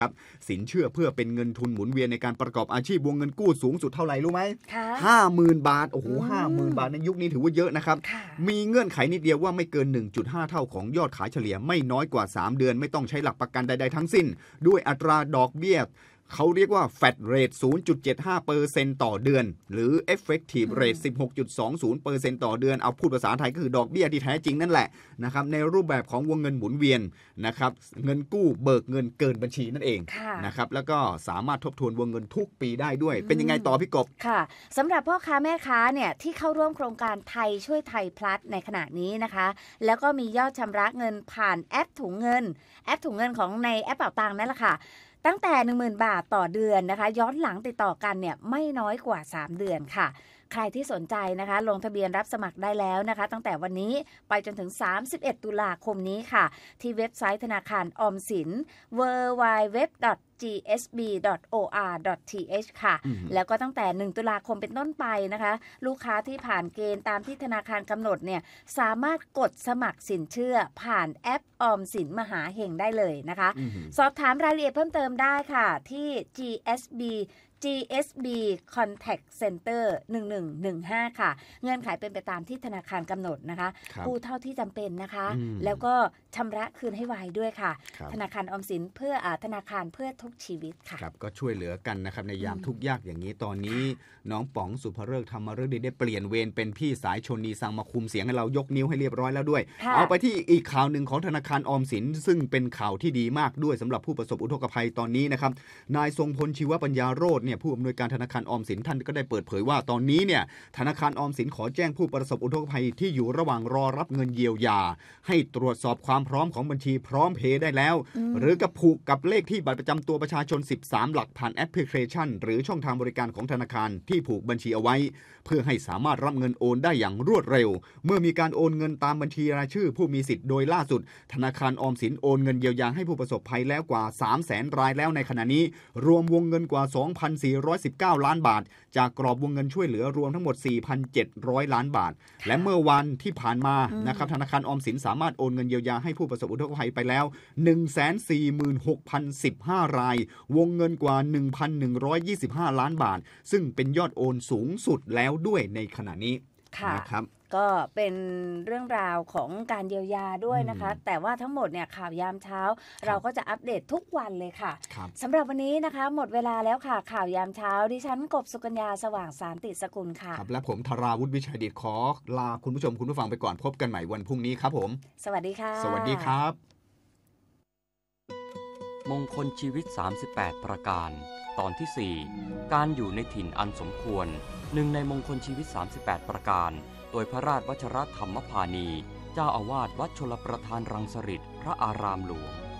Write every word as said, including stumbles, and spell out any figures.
ครับสินเชื่อเพื่อเป็นเงินทุนหมุนเวียนในการประกอบอาชีพวงเงินกู้สูงสุดเท่าไหร่รู้ไหมห้าหมื่นบาทโอ้โหห้าหมื่นบาทในยุคนี้ถือว่าเยอะนะครับมีเงื่อนไขนิดเดียวว่าไม่เกิน หนึ่งจุดห้า เท่าของยอดขายเฉลี่ยไม่น้อยกว่าสามเดือนไม่ต้องใช้หลักประกันใดๆทั้งสิ้นด้วยอัตราดอกเบี้ยเขาเรียกว่า Flat Rate ศูนย์จุดเจ็ดห้าเปอร์เซ็นต์ ต่อเดือนหรือ Effective Rate สิบหกจุดสองศูนย์เปอร์เซ็นต์ ต่อเดือนเอาพูดภาษาไทยก็คือดอกเบี้ยที่แท้จริงนั่นแหละนะครับในรูปแบบของวงเงินหมุนเวียนนะครับเงินกู้เบิกเงินเกินบัญชีนั่นเองนะครับแล้วก็สามารถทบทวนวงเงินทุกปีได้ด้วยเป็นยังไงต่อพี่กบค่ะสำหรับพ่อค้าแม่ค้าเนี่ยที่เข้าร่วมโครงการไทยช่วยไทยพลัสในขณะนี้นะคะแล้วก็มียอดชำระเงินผ่านแอปถุงเงินแอปถุงเงินของในแอปเป๋าตังค์นั่นแหละค่ะตั้งแต่ หนึ่งหมื่น บาทต่อเดือนนะคะย้อนหลังติดต่อกันเนี่ยไม่น้อยกว่าสามเดือนค่ะใครที่สนใจนะคะลงทะเบียนรับสมัครได้แล้วนะคะตั้งแต่วันนี้ไปจนถึงสามสิบเอ็ดตุลาคมนี้ค่ะที่เว็บไซต์ธนาคารออมสิน ดับเบิลยู ดับเบิลยู ดับเบิลยู ดับเบิลยู ดอท จี เอส บี ดอท โอ อาร์ ดอท ที เอช ค่ะแล้วก็ตั้งแต่หนึ่งตุลาคมเป็นต้นไปนะคะลูกค้าที่ผ่านเกณฑ์ตามที่ธนาคารกำหนดเนี่ยสามารถกดสมัครสินเชื่อผ่านแอปออมสินมหาเห็งได้เลยนะคะสอบถามรายละเอียดเพิ่มเติมได้ค่ะที่ จี เอส บีจี เอส บี Contact Center หนึ่งหนึ่งหนึ่งห้าค่ะเงื่อนไขเป็นไปตามที่ธนาคารกำหนดนะคะกู้เท่าที่จำเป็นนะคะแล้วก็ชำระคืนให้ไวด้วยค่ะธนาคารออมสินเพื่ออาธนาคารเพื่อทุกชีวิตค่ะครับก็ช่วยเหลือกันนะครับในยามทุกข์ยากอย่างนี้ตอนนี้น้องป๋องสุภฤกษ์ธรรมฤดีได้เปลี่ยนเวรเป็นพี่สายชนนีสังมาคุมเสียงให้เรายกนิ้วให้เรียบร้อยแล้วด้วยเอาไปที่อีกข่าวหนึ่งของธนาคารออมสินซึ่งเป็นข่าวที่ดีมากด้วยสำหรับผู้ประสบอุทกภัยตอนนี้นะครับนายทรงพลชีวปัญญาโรจน์ผู้อำนวยการธนาคารออมสินท่านก็ได้เปิดเผยว่าตอนนี้เนี่ยธนาคารออมสินขอแจ้งผู้ประสบอุทกภัยที่อยู่ระหว่างรอรับเงินเยียวยาให้ตรวจสอบความพร้อมของบัญชีพร้อมเพย์ได้แล้วหรือกับผูกกับเลขที่บัตรประจำตัวประชาชนสิบสามหลักผ่านแอปพลิเคชันหรือช่องทางบริการของธนาคารที่ผูกบัญชีเอาไว้เพื่อให้สามารถรับเงินโอนได้อย่างรวดเร็วเมื่อมีการโอนเงินตามบัญชีรายชื่อผู้มีสิทธิ์โดยล่าสุดธนาคารออมสินโอนเงินเยียวยาให้ผู้ประสบภัยแล้วกว่า สามแสน รายแล้วในขณะนี้รวมวงเงินกว่า สองพันสี่ร้อยสิบเก้า ล้านบาทจากกรอบวงเงินช่วยเหลือรวมทั้งหมด สี่พันเจ็ดร้อย ล้านบาทและเมื่อวันที่ผ่านมานะครับธนาคารออมสินสามารถโอนเงินเยียวยาให้ผู้ประสบอุทกภัยไปแล้ว หนึ่งแสนสี่หมื่นหกพันสิบห้า รายวงเงินกว่า หนึ่งพันหนึ่งร้อยยี่สิบห้า ล้านบาทซึ่งเป็นยอดโอนสูงสุดแล้วด้วยในขณะนี้นะครับก็เป็นเรื่องราวของการเยียวยาด้วยนะคะแต่ว่าทั้งหมดเนี่ยข่าวยามเช้าเราก็จะอัปเดตทุกวันเลยค่ะสำหรับวันนี้นะคะหมดเวลาแล้วค่ะข่าวยามเช้าดิฉันกบสุกัญญาสว่างสารติสกุลค่ะครับและผมธราวุฒิวิชัยดิษฐ์ขอลาคุณผู้ชมคุณผู้ฟังไปก่อนพบกันใหม่วันพรุ่งนี้ครับผมสวัสดีค่ะสวัสดีครับมงคลชีวิตสามสิบแปดประการตอนที่สี่การอยู่ในถิ่นอันสมควรหนึ่งในมงคลชีวิตสามสิบแปดประการโดยพระราชวชรธรรมพานีเจ้าอาวาสวัดชลประทานรังสฤษพระอารามหลวง